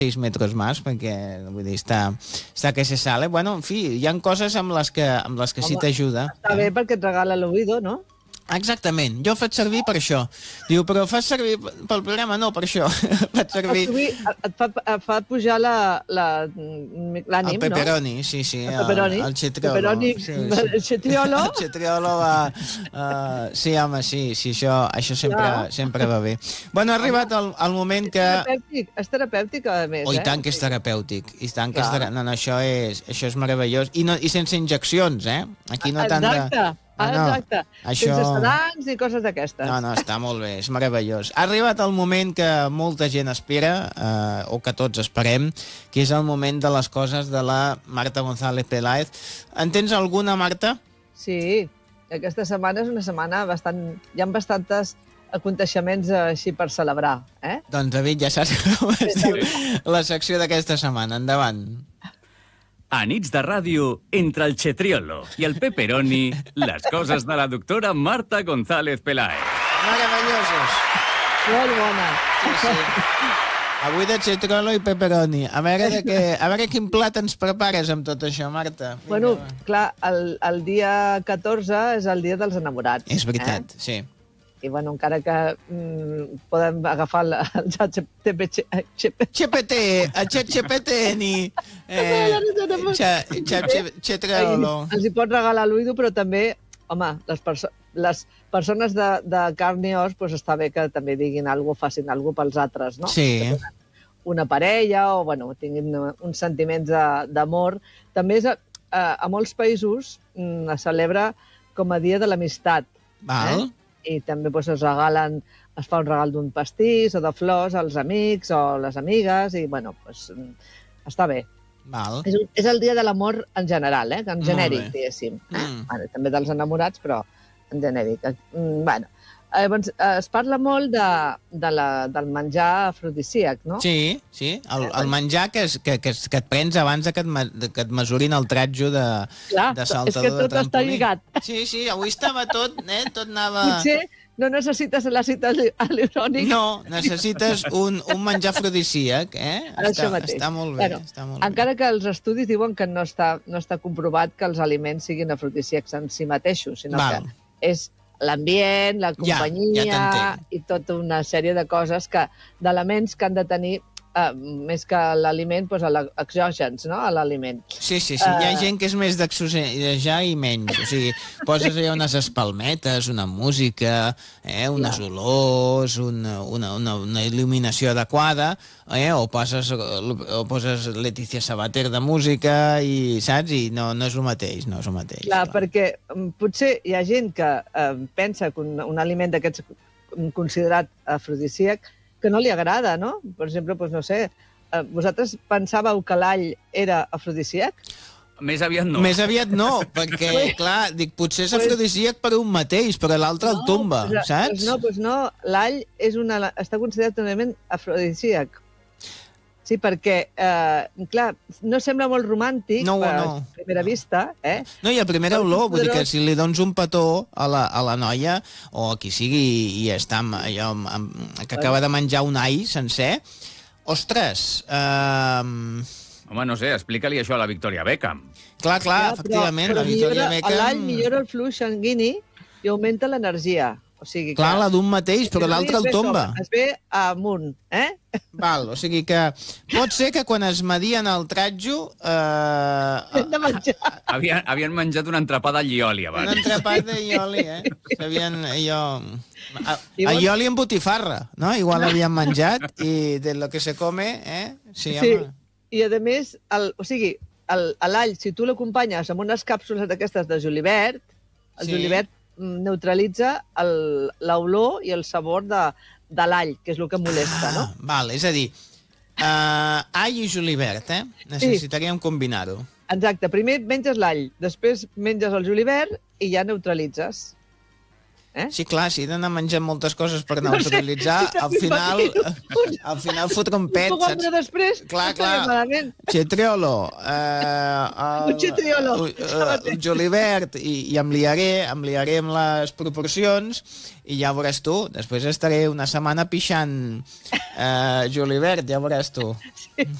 6 metros más, perquè vull dir, està que se sale. Bueno, en fi, hi ha coses amb les que sí t'ajuda. Està bé perquè et regala l'oïdo, no? Exactament, jo ho faig servir per això. Diu, però ho fas servir pel programa? No, per això. Faig servir... Et fa pujar l'ànim, no? El pepperoni, sí. El pepperoni. El cetriolo. El cetriolo. El cetriolo va... Sí, home, sí, això sempre va bé. Bueno, ha arribat el moment que... És terapèutic, a més, I tant que és terapèutic. I tant que és terapèutic. No, això és meravellós. I sense injeccions, eh? Aquí no tant de... Exacte. Sense sedants i coses d'aquestes. No, està molt bé, és meravellós. Ha arribat el moment que molta gent espera, o que tots esperem, que és el moment de les coses de la Marta González Peláez. En tens alguna, Marta? Sí, aquesta setmana és una setmana bastant... Hi ha bastantes aconteixements així per celebrar, eh? Doncs, David, ja saps com es diu la secció d'aquesta setmana. Endavant. A nits de ràdio, entre el cetriolo i el pepperoni, les coses de la doctora Marta González Peláez. Meravellosos. Molt bona. Sí. Avui de cetriolo i pepperoni. A veure quin plat ens prepares amb tot això, Marta. Vinga, bueno, clar, el dia 14 és el dia dels enamorats. És veritat, sí. I, bueno, encara que podem agafar el ChatGPT, ni cetriolo. Els hi pot regalar l'oïdo, però també, home, les persones de carn i os, doncs està bé que també diguin alguna cosa, facin alguna cosa pels altres, no? Sí. Una parella o, bueno, tinguin uns sentiments d'amor. També a molts països es celebra com a dia de l'amistat. Val. I també es fa un regal d'un pastís o de flors als amics o les amigues i, bueno, està bé. Val. És el dia de l'amor en general, en genèric, diguéssim. També dels enamorats, però en genèric. Bueno, es parla molt del menjar afrodisíac, no? Sí, el menjar que et prens abans que et mesurin el tratjo de saltador de trampolí. És que tot està lligat. Sí, avui estava tot anava... Potser no necessites l'àcid hialurònic. No, necessites un menjar afrodisíac, Això mateix. Està molt bé. Encara que els estudis diuen que no està comprovat que els aliments siguin afrodisíacs en si mateixos, sinó que és l'ambient, la companyia i tota una sèrie de coses, d'elements que han de tenir, més que l'aliment, exògens, no?, a l'aliment. Sí. Hi ha gent que és més d'exogejar i menys. O sigui, poses allà unes espalmetes, una música, unes olors, una il·luminació adequada, o poses Leticia Sabater de música, i saps? I no és el mateix, Clar, perquè potser hi ha gent que pensa que un aliment d'aquests considerat afrodisíac que no li agrada, no? Per exemple, no sé, vosaltres pensàveu que l'all era afrodisíac? Més aviat no. Més aviat no, perquè, clar, dic, potser és afrodisíac per un mateix, però l'altre el tomba, saps? No, l'all està considerat un element afrodisíac. Sí, perquè, clar, no sembla molt romàntic a primera vista, No, i a primera olor, vull dir que si li dones un petó a la noia, o a qui sigui, i està que acaba de menjar un all sencer, ostres... Home, no sé, explica-li això a la Victoria Beckham. Clar, efectivament, la Victoria Beckham... L'all millora el flux sanguini i augmenta l'energia. O sigui, clar, la d'un mateix, però l'altre el tomba. Es ve amunt, Val, o sigui que pot ser que quan es medien el tratjo... Hem de menjar. Havien menjat un entrepà de llioli abans. Un entrepà de llioli, Sabien allò... Allioli amb botifarra, no? Igual havien menjat, i de lo que se come, Sí, home. I a més, l'all, si tu l'acompanyes amb unes càpsules d'aquestes de julivert, el julivert neutralitza l'olor i el sabor de l'all, que és el que molesta, no? Val, és a dir, all i julivert, necessitaríem combinar-ho. Exacte, primer menges l'all, després menges el julivert i ja neutralitzes. Sí, clar, si he d'anar menjant moltes coses per neutralitzar, al final fotre un pet, saps? Després, clar. Chetriolo. Julivert, i em liaré amb les proporcions, i ja veuràs tu, després estaré una setmana pixant julivert, ja veuràs tu.